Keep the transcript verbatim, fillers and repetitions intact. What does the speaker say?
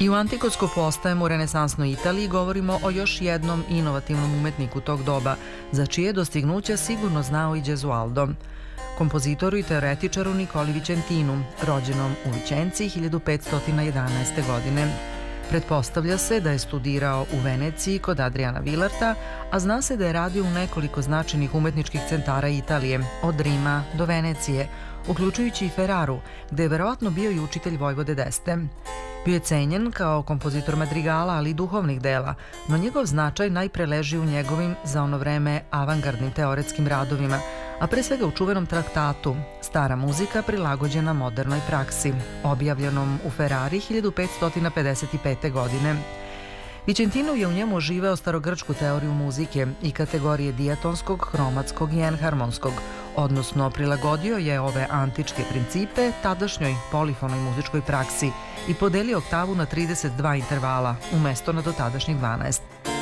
I u Antikoskopu ostajemo u renesansnoj Italiji, govorimo o još jednom inovativnom umetniku tog doba, za čije dostignuća sigurno znao i Gesualdo. Kompozitoru i teoretičaru Nikoli Vicentinu, rođenom u Vičenci hiljadu petsto jedanaeste. godine. Pretpostavlja se da je studirao u Veneciji kod Adriana Vilarta, a zna se da je radio u nekoliko značajnih umetničkih centara Italije, od Rima do Venecije, uključujući i Ferraru, gde je verovatno bio i učitelj Vojvode d'Este. Bio je cenjen kao kompozitor madrigala, ali i duhovnih dela, no njegov značaj najpre leži u njegovim, za ono vreme, avangardnim teoretskim radovima, a pre svega u čuvenom traktatu Stara muzika prilagođena modernoj praksi, objavljenom u Ferrari hiljadu petsto pedeset pete. godine. Vicentino je u njemu oživeo starogrčku teoriju muzike i kategorije dijatonskog, hromatskog i enharmonskog, odnosno prilagodio je ove antičke principe tadašnjoj polifonoj muzičkoj praksi i podelio oktavu na trideset dva intervala, umesto na dotadašnjih dvanaest.